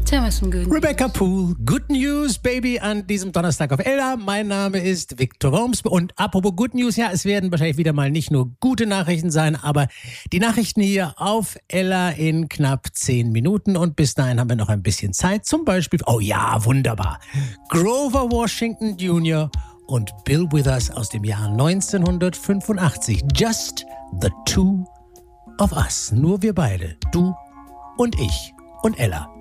Jamison, good Rebecca Poole, Good News, Baby, an diesem Donnerstag auf Ella. Mein Name ist Victor Worms und apropos Good News, ja, es werden wahrscheinlich wieder mal nicht nur gute Nachrichten sein, aber die Nachrichten hier auf Ella in knapp 10 Minuten und bis dahin haben wir noch ein bisschen Zeit, zum Beispiel, oh ja, wunderbar, Grover Washington Jr. und Bill Withers aus dem Jahr 1985, Just the Two of Us, nur wir beide, du und ich und Ella.